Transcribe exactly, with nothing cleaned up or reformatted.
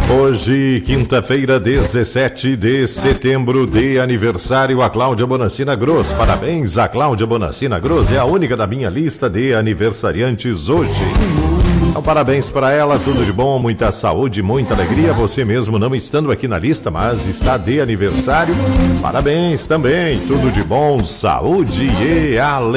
Hoje, quinta-feira, dezessete de setembro, de aniversário a Cláudia Bonassina Gross. Parabéns a Cláudia Bonassina Gross, é a única da minha lista de aniversariantes hoje. Então, parabéns para ela, tudo de bom, muita saúde, muita alegria. Você mesmo não estando aqui na lista, mas está de aniversário. Parabéns também, tudo de bom, saúde e alegria.